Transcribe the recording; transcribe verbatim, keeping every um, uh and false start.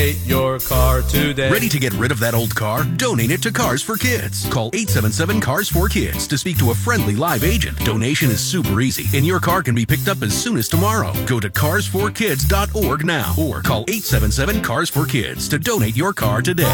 Donate your car today. Ready to get rid of that old car? Donate it to Cars for Kids. Call eight seven seven, C A R S four kids to speak to a friendly live agent. Donation is super easy, and your car can be picked up as soon as tomorrow. Go to cars for kids dot org now or call eight seven seven, C A R S four kids to donate your car today.